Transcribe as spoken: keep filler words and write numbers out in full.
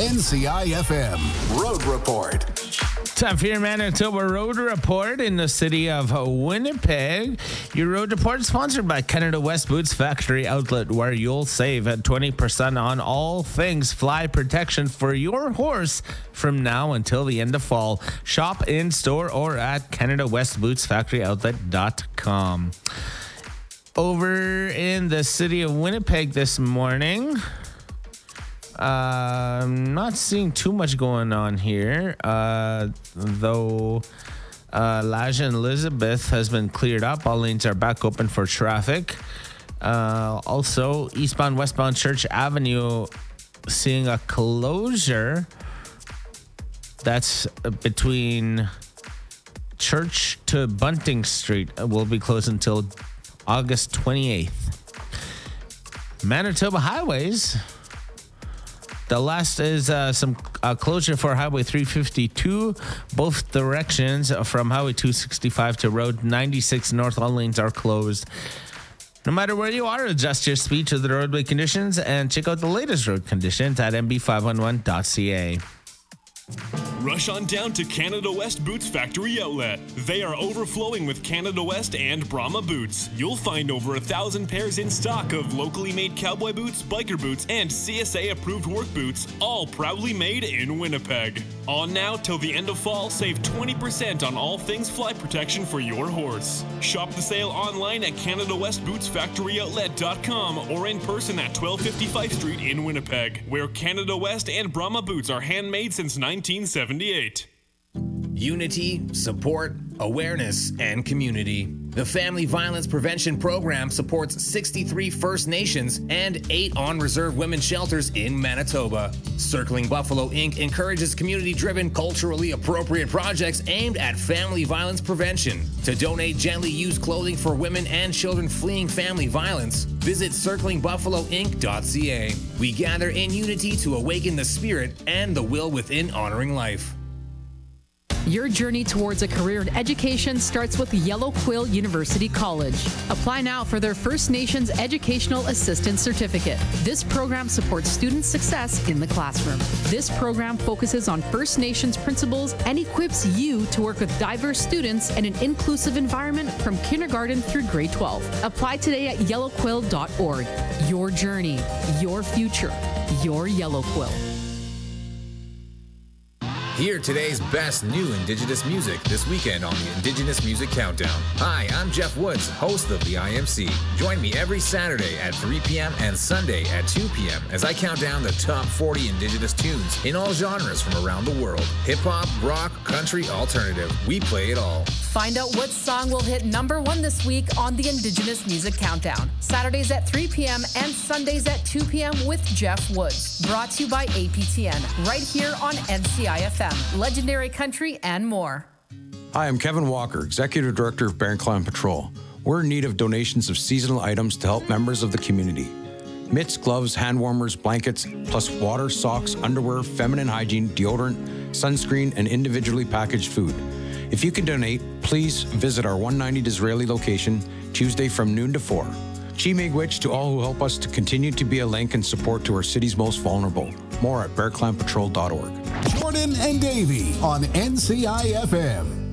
N C I F M Road Report. Time for your Manitoba Road Report in the city of Winnipeg. Your road report is sponsored by Canada West Boots Factory Outlet, where you'll save at twenty percent on all things fly protection for your horse from now until the end of fall. Shop in store or at Canada West Boots Factory Outlet dot com. Over in the city of Winnipeg this morning, Uh, I'm not seeing too much going on here, uh, though uh, Laja and Elizabeth has been cleared up. All lanes are back open for traffic. Uh, also, eastbound, westbound Church Avenue seeing a closure. That's between Church to Bunting Street. Will be closed until August twenty-eighth. Manitoba Highways. The last is uh, some uh, closure for Highway three fifty-two, both directions from Highway two sixty-five to Road ninety-six North. All lanes are closed. No matter where you are, adjust your speed to the roadway conditions and check out the latest road conditions at m b five one one dot c a. Rush on down to Canada West Boots Factory Outlet. They are overflowing with Canada West and Brahma boots. You'll find over a thousand pairs in stock of locally made cowboy boots, biker boots, and C S A approved work boots, all proudly made in Winnipeg. On now till the end of fall, save twenty percent on all things fly protection for your horse. Shop the sale online at Canada West Boots Factory Outlet dot com or in person at twelve fifty-five Street in Winnipeg, where Canada West and Brahma boots are handmade since nineteen seventy-eight. Unity, support, awareness, and community. The Family Violence Prevention Program supports sixty-three First Nations and eight on-reserve women's shelters in Manitoba. Circling Buffalo Incorporated encourages community-driven, culturally appropriate projects aimed at family violence prevention. To donate gently used clothing for women and children fleeing family violence, visit circling buffalo inc dot c a. We gather in unity to awaken the spirit and the will within honoring life. Your journey towards a career in education starts with Yellow Quill University College. Apply now for their First Nations Educational Assistant Certificate. This program supports student success in the classroom. This program focuses on First Nations principles and equips you to work with diverse students in an inclusive environment from kindergarten through grade twelve. Apply today at yellow quill dot org. Your journey, your future, your Yellow Quill. Hear today's best new Indigenous music this weekend on the Indigenous Music Countdown. Hi, I'm Jeff Woods, host of the I M C. Join me every Saturday at three p.m. and Sunday at two p.m. as I count down the top forty Indigenous tunes in all genres from around the world. Hip-hop, rock, country, alternative. We play it all. Find out what song will hit number one this week on the Indigenous Music Countdown. Saturdays at three p.m. and Sundays at two p.m. with Jeff Woods. Brought to you by A P T N, right here on N C I F M. Legendary country and more. Hi, I'm Kevin Walker, Executive Director of Bear Clan Patrol. We're in need of donations of seasonal items to help members of the community. Mitts, gloves, hand warmers, blankets, plus water, socks, underwear, feminine hygiene, deodorant, sunscreen, and individually packaged food. If you can donate, please visit our one ninety Disraeli location Tuesday from noon to four. Chi Miigwech to all who help us to continue to be a link and support to our city's most vulnerable. More at bear clan patrol dot org. Jordan and Davey on N C I F M.